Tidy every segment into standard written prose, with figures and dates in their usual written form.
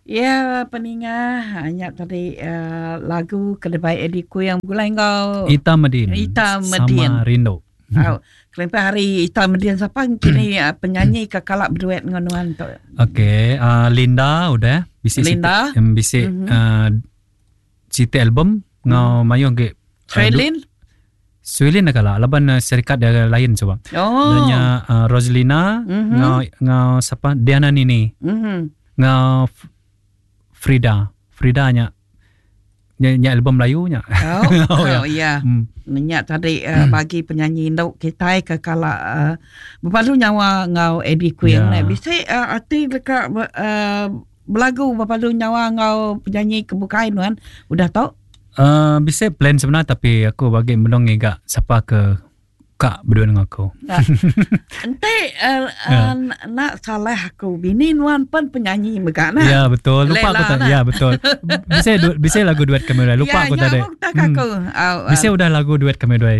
Ya, peningah hanya tadi lagu kedebai ediku yang gulai kau Ita Medin Medin. sama Rindo. Kelempar hari Ita Medin siapa kini penyanyi kekalak berduet dengan Nuan tu. Okey, Linda udah Linda bisa cita album ngau mayo ke Swelin kala laban syarikat dia lain coba. Danya Rosalina ngau siapa Diana Nini. Ngau Frida nya album Melayu nya. Ya. Nyak tadi bagi penyanyi Indo kita ke kala berpadu nyawa ngau Eddie Queen. Bisa arti dekat berlagu berpadu nyawa ngau penyanyi kebukaan kan. Udah tahu? Bisa plan sebenarnya tapi aku bagi menong gak siapa ke Kak berdua dengan aku. Nanti nak salah aku bini Nuan pun penyanyi megana. Ya betul. Lupa aku tadi. Ya betul. Bisa lagu duet kami dua. Lupa aku tadi. Bisa udah lagu duet kami dua.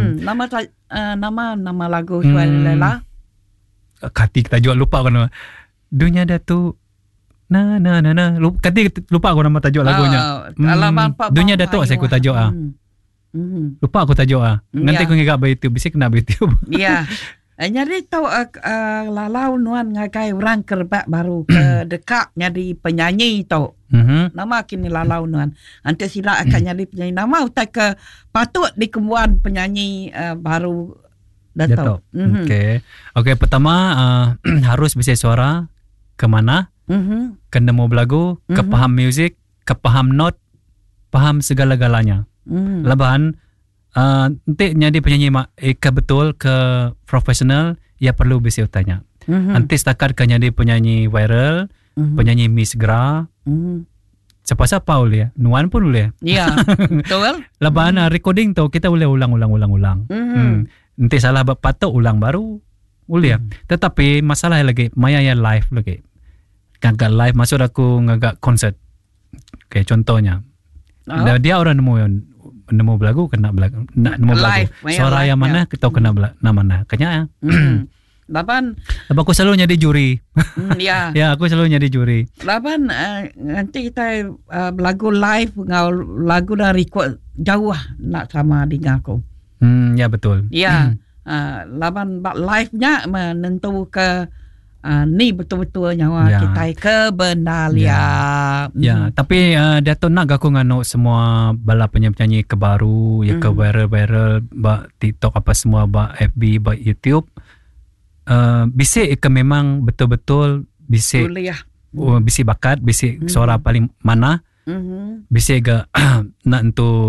Nama lagu Lela. Kati kita juga lupa kan. Dunia Datu. Na. Kati lupa aku nama tajuk lagunya. Dunia Datu saya aku tajuk lupa aku tajuk nanti aku ngegak by YouTube bisa kena by YouTube. Ya. Nyari tahu lalau Nuan ngagai orang kerbak baru ke dekat nyari penyanyi tau. Nama kini lalau Nuan. Nanti sila akan nyari penyanyi nama utai ke patut dikembuan penyanyi baru Dato'. Okey, pertama harus bisa suara kemana, kena mau belagu, kepaham music, kepaham note, paham segala-galanya. Lebahan nanti jadi penyanyi ke betul ke profesional ya perlu bisa tanya. Nanti setakat kan jadi penyanyi viral, penyanyi Miss Gra. Siapa boleh ya? Nuan pun boleh. Ya, betul. Lebahan recording tu kita boleh ulang. Nanti salah patut ulang baru boleh. Tetapi masalah lagi maya ya live lagi. Gagak live maksud aku ngagak konsert. Kayak contohnya. Dia orang nemu belagu kena belagu nemu belagu suara yang mana kita kena mana kayaknya Laban aku selalu jadi juri. Ya aku selalu jadi juri. Laban nanti kita belagu live ngau lagu dah record jauh nak sama dengan aku. Ya betul. Ya. Laban live-nya menentu ke ni betul-betul nyawa kita ke Benalia. Ya, tapi Dato' nak aku ngano semua bala penyanyi kebaru ya ke viral ba TikTok apa semua ba FB ba YouTube. Bisa ke memang betul-betul bisa bisa bakat, bisa suara paling mana. Bisa ke nak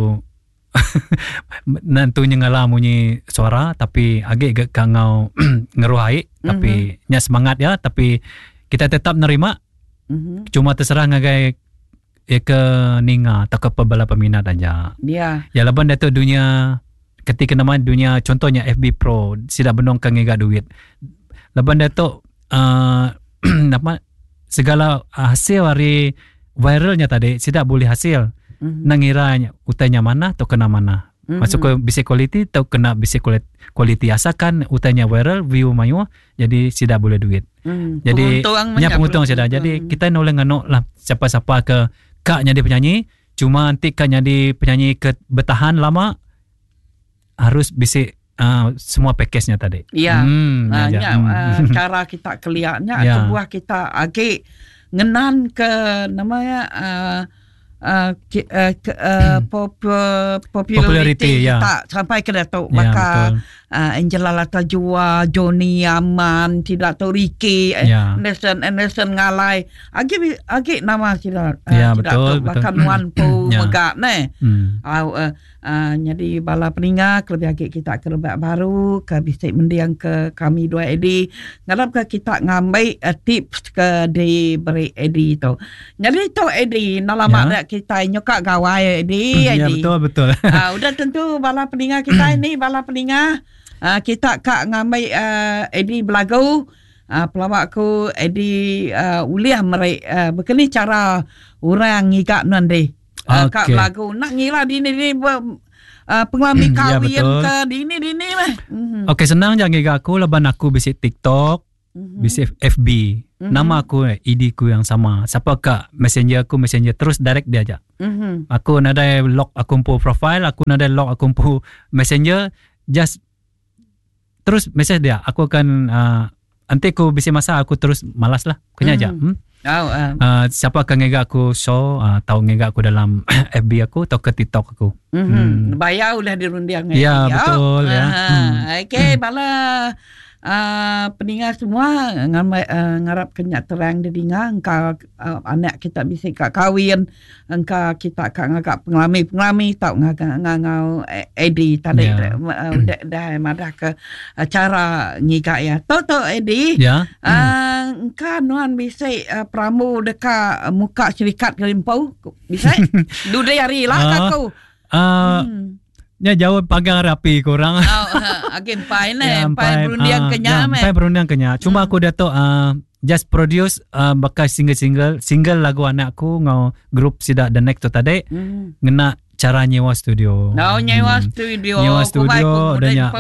untuk nyengala munyi suara tapi agak kangau ngeruhai tapi nya semangat ya tapi kita tetap nerima. Cuma terserah ngagai ke ninga atau ke pembala peminat aja. Ya laban Dato' dunia ketika nama dunia contohnya FB Pro sida benong kang ngega duit. Laban Dato' segala hasil hari viralnya tadi sida boleh hasil. Nangiranya utanya mana atau kena mana. Masuk ke bisa quality atau kena bisa quality asakan utanya viral view mayu jadi sida boleh duit. Jadi penguntung sida. Jadi kita noleh ngano lah siapa-siapa ke kak jadi penyanyi cuma nanti kak jadi penyanyi ke bertahan lama harus bisa semua package-nya tadi. Ya. Cara kita kelihatnya sebuah kita agak ngenan ke namanya popularity tak sampai ke Dato' maka Angela Latajua, Johnny Aman, tidak tahu Ricky, Anderson ngalai agi nama tidak tahu bahkan Wan Po megak jadi bala peningat lebih agak kita ke lebak baru ke bisik mendiang ke kami dua Edi ngarap ke kita ngambil tips ke di beri Edi tu jadi tu Edi nalamak kita nyokak gawai Edi. Ya betul. Udah tentu bala peningat kita ini bala peningat kita kak ngambil Edi belagu pelawak aku Edi uliah mereka begini cara orang ngigak nanti kak belagu nak ngira dini pengalami kawin ke dini lah. Okey senang jangan ngigak aku leban aku bisik TikTok bisik FB Nama aku ID ku yang sama. Siapa kak messenger aku messenger terus direct dia aja. Aku nada lock akun profile, aku nada lock akun messenger, just terus message dia. Aku akan nanti aku bisa masa aku terus malas lah. Kena aja. Siapa akan ngegak aku show, tahu ngegak aku dalam FB aku atau ke TikTok aku. Bayar udah dirundiang. Ya betul ya. Okay, bala pendengar semua ngarap kenyak terang di dengar engkau anak kita bisa kak kawin, engkau kita kak ngagak pengelami tak ngagau Edi tadi dah madah ke cara ngigak ya. Toto Edi. Ya. Engkau nuan bisa pramu dekat muka syarikat Kelimpau bisa? Duda hari lah kau. Ya jauh pagang rapi kurang. Agen pai berundiang kenya. Pai berundiang kenya. Cuma aku dah tu just produce bakal single lagu anakku ngau grup sidak the next tu tadi. Ngena cara nyewa studio. Nyewa studio. Nyewa studio adanya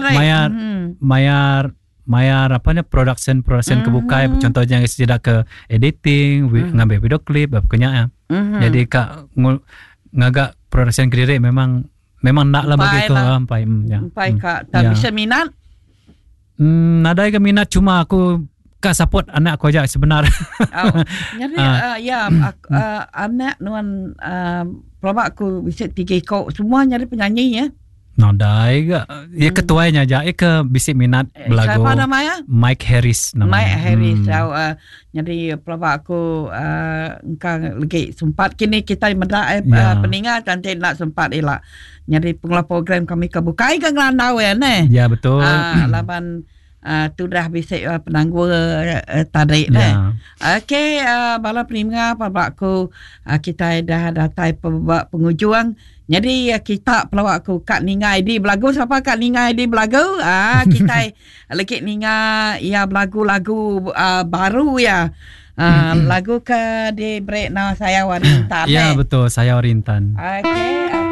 mayar apa ni production kebukai contohnya sidak ke editing, ngambil video klip apa kenya. Jadi kak ngagak production kediri memang nak lah begitu sampai kak tak bisa minat. Ada yang minat cuma aku kak support anak aku aja sebenarnya. Jadi anak nuan pelabak aku bisa 3 kau semua nyari penyanyi ya. Nodai ke ya ketuanya aja ke bisa minat belagu. Siapa namanya? Mike Harris namanya. Mike Harris. Jadi pelabak aku engkau lagi sempat kini kita mendak peningat nanti nak sempat elak. Jadi pengelola program kami kebukai ke ngelandau ya ne. Ya betul. Laban tu dah bisa penangguh tadi ne. Okey, bala pendengar pelabak aku kita dah datai penghujung. Jadi kita pelawak aku Kak Ninga ID belagu. Siapa Kak Ninga ID belagu? Kita lagi Ninga ya belagu-lagu baru ya. Lagu ke di break now saya Warintan. Ya betul, saya Warintan. Okay.